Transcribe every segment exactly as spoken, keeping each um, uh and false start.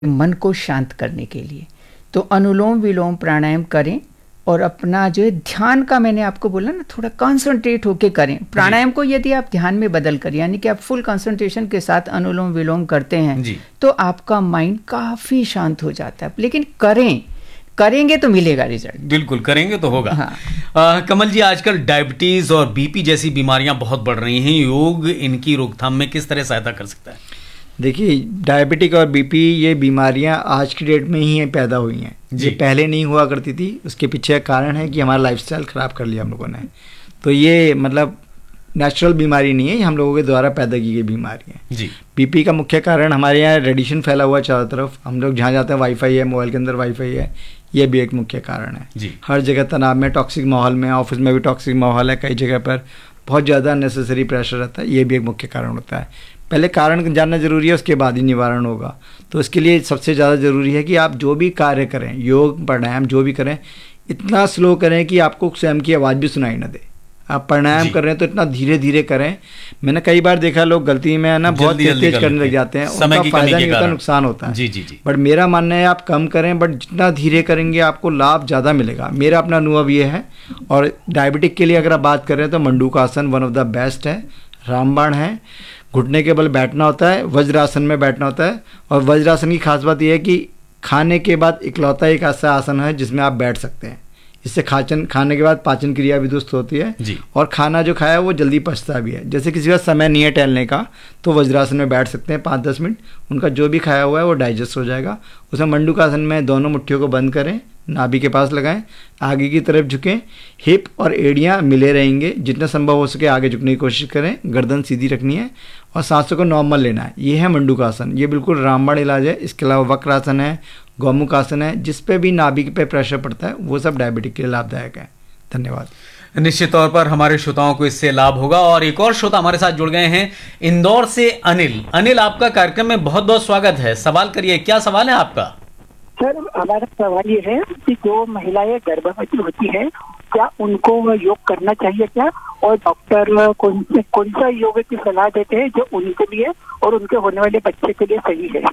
मन को शांत करने के लिए। तो अनुलोम विलोम प्राणायाम करें और अपना जो है ध्यान का, मैंने आपको बोला ना, थोड़ा कंसंट्रेट होके करें। प्राणायाम को यदि आप ध्यान में बदल कर, यानी कि आप फुल कंसंट्रेशन के साथ अनुलोम विलोम करते हैं तो आपका माइंड काफ़ी शांत हो जाता है। लेकिन करें, करेंगे तो मिलेगा रिजल्ट। बिल्कुल, करेंगे तो होगा। हाँ। आ, कमल जी, आजकल डायबिटीज और बीपी जैसी बीमारियां बहुत बढ़ रही हैं, योग इनकी रोकथाम में किस तरह सहायता कर सकता है? देखिए, डायबिटिक और बीपी ये बीमारियां आज की डेट में ही पैदा हुई हैं, ये पहले नहीं हुआ करती थी। उसके पीछे कारण है कि हमारा लाइफस्टाइल ख़राब कर लिया हम लोगों ने। तो ये मतलब नेचुरल बीमारी नहीं है, ये हम लोगों के द्वारा पैदा की गई बीमारी है। जी। बीपी का मुख्य कारण हमारे यहाँ रेडिएशन फैला हुआ चारों तरफ, हम लोग जहाँ जाते हैं वाईफाई है, मोबाइल के अंदर वाईफाई है, ये भी एक मुख्य कारण है। जी। हर जगह तनाव में, टॉक्सिक माहौल में, ऑफिस में भी टॉक्सिक माहौल है, कई जगह पर बहुत ज़्यादा नेसेसरी प्रेशर रहता है, ये भी एक मुख्य कारण होता है। पहले कारण जानना जरूरी है, उसके बाद ही निवारण होगा। तो इसके लिए सबसे ज़्यादा ज़रूरी है कि आप जो भी कार्य करें, योग प्राणायाम जो भी करें, इतना स्लो करें कि आपको स्वयं की आवाज़ भी सुनाई ना दे। आप प्राणायाम कर रहे हैं तो इतना धीरे धीरे करें। मैंने कई बार देखा लोग गलती में है ना बहुत तेज तेज करने लग जाते हैं, उनका फायदा नहीं होता, नुकसान होता है। जी जी जी। बट मेरा मानना है आप कम करें, बट जितना धीरे करेंगे आपको लाभ ज़्यादा मिलेगा। मेरा अपना अनुभव ये है। और डायबिटिक के लिए अगर आप बात कर रहे हैं तो मंडूकासन वन ऑफ द बेस्ट है, रामबाण है। घुटने के बल बैठना होता है, वज्रासन में बैठना होता है। और वज्रासन की खास बात यह है कि खाने के बाद इकलौता एक ऐसा आसन है जिसमें आप बैठ सकते हैं। इससे खाचन खाने के बाद पाचन क्रिया भी दुरुस्त होती है जी। और खाना जो खाया वो जल्दी पचता भी है। जैसे किसी का समय नहीं है टहलने का तो वज्रासन में बैठ सकते हैं पाँच दस मिनट, उनका जो भी खाया हुआ है वो डाइजेस्ट हो जाएगा। उसमें मंडूकासन में दोनों मुट्ठियों को बंद करें, नाभि के पास लगाएं, आगे की तरफ झुकें, हिप और एड़ियाँ मिले रहेंगे, जितना संभव हो सके आगे झुकने की कोशिश करें, गर्दन सीधी रखनी है और सांसों को नॉर्मल लेना है। ये है मंडूकासन, ये बिल्कुल रामबाण इलाज है। इसके अलावा वक्रासन है, गौमुखासन है, जिस पे भी नाभि पे प्रेशर पड़ता है वो सब डायबिटिक के लिए लाभदायक है। धन्यवाद। निश्चित तौर पर हमारे श्रोताओं को इससे लाभ होगा। और एक और श्रोता हमारे साथ जुड़ गए हैं इंदौर से, अनिल। अनिल, आपका कार्यक्रम में बहुत बहुत स्वागत है। सवाल करिए, क्या सवाल है आपका? सर, हमारा सवाल ये है कि जो महिलाएं गर्भवती होती है क्या उनको योग करना चाहिए क्या, और डॉक्टर कौन कौन सा योग की सलाह देते हैं जो उनके लिए और उनके होने वाले बच्चे के लिए सही है?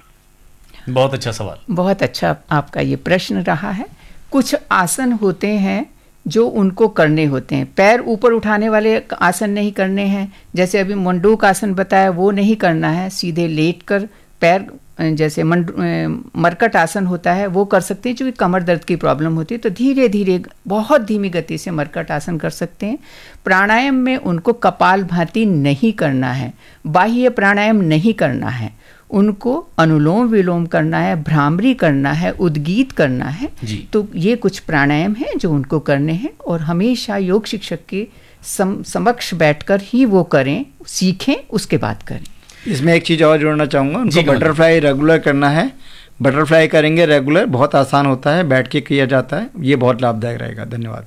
बहुत अच्छा सवाल, बहुत अच्छा आपका ये प्रश्न रहा है। कुछ आसन होते हैं जो उनको करने होते हैं, पैर ऊपर उठाने वाले आसन नहीं करने हैं। जैसे अभी मंडूक आसन बताया वो नहीं करना है, सीधे लेटकर पैर, जैसे मंड मरकट आसन होता है वो कर सकते हैं। क्योंकि कमर दर्द की प्रॉब्लम होती है तो धीरे धीरे बहुत धीमी गति से मरकट आसन कर सकते हैं। प्राणायाम में उनको कपाल भाती नहीं करना है, बाह्य प्राणायाम नहीं करना है, उनको अनुलोम विलोम करना है, भ्रामरी करना है, उद्गीत करना है। तो ये कुछ प्राणायाम हैं जो उनको करने हैं और हमेशा योग शिक्षक के सम, समक्ष बैठकर ही वो करें, सीखें, उसके बाद करें। इसमें एक चीज़ और जोड़ना चाहूँगा, उनको बटरफ्लाई रेगुलर करना है। बटरफ्लाई करेंगे रेगुलर, बहुत आसान होता है, बैठ के किया जाता है, ये बहुत लाभदायक रहेगा। धन्यवाद।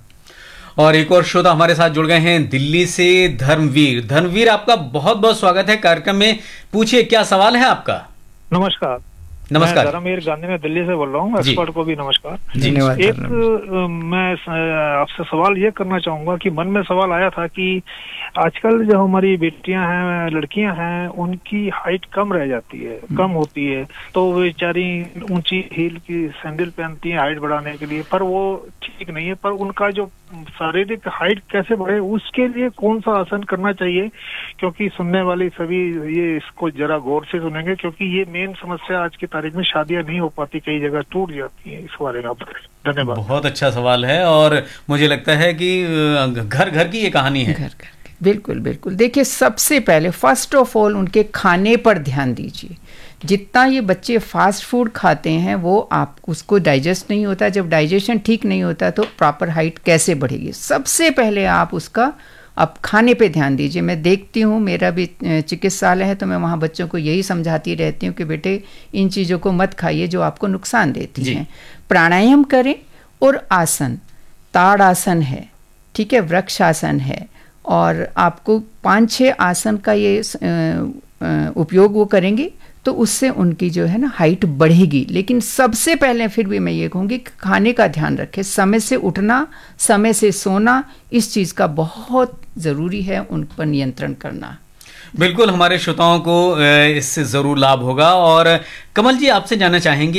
और एक और श्रोता हमारे साथ जुड़ गए हैं दिल्ली से, धर्मवीर। धर्मवीर, आपका बहुत बहुत स्वागत है कार्यक्रम में। पूछिए, क्या सवाल है आपका? नमस्कार। नमस्कार। मैं धर्मवीर गांधी में दिल्ली से बोल रहा हूँ। एक्सपर्ट को भी नमस्कार। धन्यवाद। एक मैं आपसे सवाल ये करना चाहूंगा कि मन में सवाल आया था कि आजकल जो हमारी बेटियां हैं, लड़कियां हैं, उनकी हाइट कम रह जाती है, कम होती है, तो वो बेचारी ऊंची हील की सैंडल पहनती हैं हाइट बढ़ाने के लिए, पर वो ठीक नहीं है। पर उनका जो शारीरिक हाइट कैसे बढ़े, उसके लिए कौन सा आसन करना चाहिए? क्योंकि सुनने वाले सभी ये इसको जरा गौर से सुनेंगे, क्योंकि ये मेन समस्या आज की तारीख में शादियां नहीं हो पाती, कई जगह टूट जाती हैं। इस बारे में आप बताएं। धन्यवाद। बहुत अच्छा सवाल है और मुझे लगता है कि घर घर की ये कहानी है। घर घर बिल्कुल बिल्कुल। देखिए, सबसे पहले फर्स्ट ऑफ ऑल उनके खाने पर ध्यान दीजिए। जितना ये बच्चे फास्ट फूड खाते हैं वो आप उसको डाइजेस्ट नहीं होता, जब डाइजेशन ठीक नहीं होता तो प्रॉपर हाइट कैसे बढ़ेगी? सबसे पहले आप उसका अब खाने पे ध्यान दीजिए। मैं देखती हूँ, मेरा भी चिकित्सालय है तो मैं वहाँ बच्चों को यही समझाती रहती हूँ कि बेटे इन चीज़ों को मत खाइए जो आपको नुकसान देती हैं। प्राणायाम करें और आसन, ताड़ आसन है, ठीक है, वृक्ष आसन है, और आपको पाँच छः आसन का ये उपयोग वो करेंगे तो उससे उनकी जो है ना हाइट बढ़ेगी। लेकिन सबसे पहले फिर भी मैं ये कहूँगी कि खाने का ध्यान रखें, समय से उठना, समय से सोना, इस चीज़ का बहुत ज़रूरी है उन पर नियंत्रण करना। बिल्कुल हमारे श्रोताओं को इससे जरूर लाभ होगा। और कमल जी आपसे जानना चाहेंगे